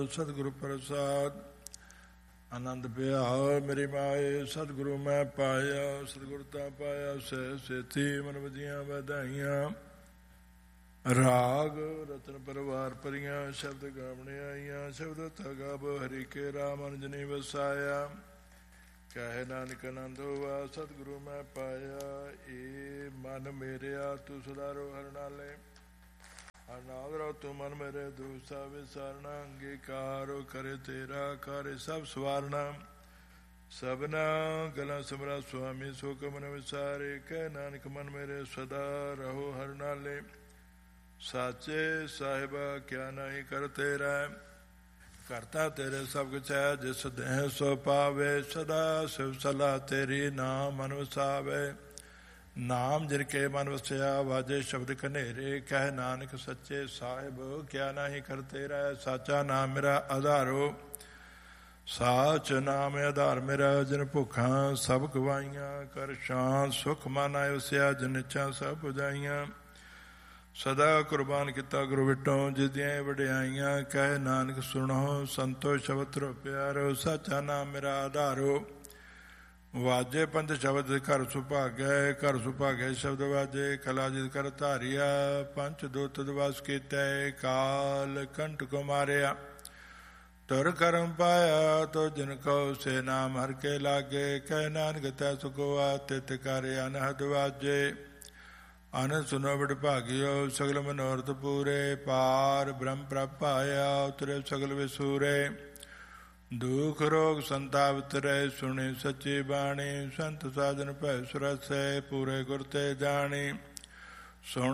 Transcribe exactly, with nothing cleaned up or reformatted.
ਸਤਿਗੁਰੂ ਪ੍ਰਸਾਦ ਆਨੰਦ ਪਿਆ ਮੇਰੀ ਮਾਏ। ਸਤਿਗੁਰੂ ਮੈਂ ਪਾਇਆ, ਸਤਿਗੁਰ ਤਾਂ ਪਾਇਆ ਸਹਿ ਸੇਤੀ ਮਨ ਵਧੀਆਂ ਵਧਾਈਆਂ। ਰਾਗ ਰਤਨ ਪਰਵਾਰ ਭਰੀਆਂ, ਸ਼ਬਦ ਗਾਵਣੇ ਆਈਆਂ। ਸ਼ਬਦ ਤਗਬ ਹਰੀ ਕੇ ਰਾਮ ਅੰਜਨੀ ਵਸਾਇਆ। ਕਹੇ ਨਾਨਕ ਆਨੰਦ ਹੋਆ ਸਤਿਗੁਰੂ ਮੈਂ ਪਾਇਆ। ਏ ਮਨ ਮੇਰਿਆ ਤੂੰ ਸੁਧਾਰੋ ਹਰ ਨਾਲੇ, ਅਨਾਦ ਰੋ ਤੂੰ ਮਨ ਮੇਰੇ ਦੂਸਾ ਵਿਸਾਰਨਾ। ਅੰਗੀਕਾਰੋ ਕਰੇ ਤੇਰਾ ਕਾਰੇ ਸਭ ਸਵਾਰਨਾ। ਸਭਨਾ ਗਲਾਂ ਸਿਮਰਾ ਸੁਆਮੀ ਸੋ ਕਮਨ ਵਿਸਾਰੇ। ਕਹਿ ਨਾਨਕ ਮਨ ਮੇਰੇ ਸਦਾ ਰਹੋ ਹਰ ਨਾਲੇ। ਸਾਚੇ ਸਾਹਿਬਾ ਕਿਆ ਨਹੀਂ ਕਰ ਤੇਰਾ, ਕਰਤਾ ਤੇਰੇ ਸਭ ਕੁਛ ਹੈ। ਜਿਸ ਦੇਹ ਸੋ ਪਾਵੇ, ਸਦਾ ਸਿਵ ਸਲਾਹ ਤੇਰੀ ਨਾਮ ਮਨ ਵਸਾਵੇ। ਨਾਮ ਜਿਨ ਕੇ ਮਨ ਵਸਿਆ, ਵਾਜੇ ਸ਼ਬਦ ਕਨੇਰੇ। ਕਹਿ ਨਾਨਕ ਸੱਚੇ ਸਾਹਿਬ ਕਿਆ ਨਹੀਂ ਕਰ ਤੇਰਾ। ਸਾਚਾ ਨਾਮ ਮੇਰਾ ਆਧਾਰੋ, ਸਾਚ ਨਾਮ ਆਧਾਰ ਮੇਰਾ। ਜਿਨ ਭੁੱਖਾਂ ਸਭ ਗਵਾਈਆਂ, ਕਰ ਸ਼ਾਂਤ ਸੁਖ ਮਨ ਆਇ ਵਸਿਆ। ਜਿਨ ਇੱਛਾ ਸਭ ਪੁਜਾਈਆਂ, ਸਦਾ ਕੁਰਬਾਨ ਕੀਤਾ ਗੁਰੂ ਵਿਟੋਂ। ਜਿਸਦੀਆਂ ਵਡਿਆਈਆਂ ਕਹਿ ਨਾਨਕ ਸੁਣੋ, ਸੰਤੋ ਸ਼ਬਦ ਧਰੋ ਪਿਆਰੋ। ਸਾਚਾ ਨਾਮ ਮੇਰਾ ਆਧਾਰੋ, ਵਾਜੇ ਪੰਥ ਸ਼ਬਦ ਘਰ ਸੁਭਾਗੈ। ਘਰ ਸੁਭਾਗੈ ਸ਼ਬਦ ਵਾਜੇ, ਕਲਾ ਜਿਤ ਕਰ ਧਾਰਿਆ। ਪੰਚ ਦੁੱਤ ਦਿਵਸ ਕੀਤੈ, ਕਾਲ ਕੰਠ ਕੋ ਮਾਰਿਆ। ਤੁਰ ਕਰਮ ਪਾਇਆ ਤੋ ਜਿਨ ਕਉ, ਸੇ ਨਾਮ ਹਰ ਕੇ ਲਾਗੇ। ਕਹਿ ਨਾਨਕ ਤੈ ਸੁਖਵਾ, ਤਿਤ ਕਰ ਅਨਹਦ ਵਾਜੇ। ਅਨੰਦ ਸੁਨੋ ਵਡ ਭਾਗਿਓ, ਸਗਲ ਮਨੋਰਥ ਪੂਰੇ। ਪਾਰ ਬ੍ਰਹਮ ਪ੍ਰਭ ਪਾਇਆ, ਉਤਰੇ ਸਗਲ ਵਿਸੂਰੇ। ਦੁਖ ਰੋਗ ਸੰਤਾਪ ਉਤਰੈ, ਸੁਣੀ ਸੱਚੀ ਬਾਣੀ। ਸੰਤ ਸਾਜਨ ਭੈ ਸੁਰਸੈ, ਪੂਰੇ ਗੁਰ ਤੇ ਜਾਣੀ। ਸੁਣ